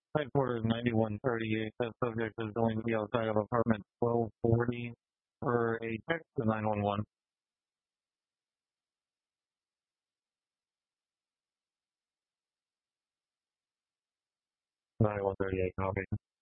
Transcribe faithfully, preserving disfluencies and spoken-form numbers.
Headquarters ninety-one thirty-eight. That subject is going to be outside of apartment twelve forty for a text to nine one one. ninety-one thirty-eight, copy.